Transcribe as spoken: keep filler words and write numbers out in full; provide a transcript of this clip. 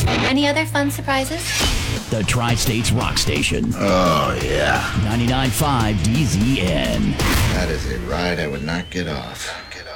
Any other fun surprises? The Tri-States Rock Station. Oh, yeah. ninety-nine point five D Z N. That is a ride I would not get off. Get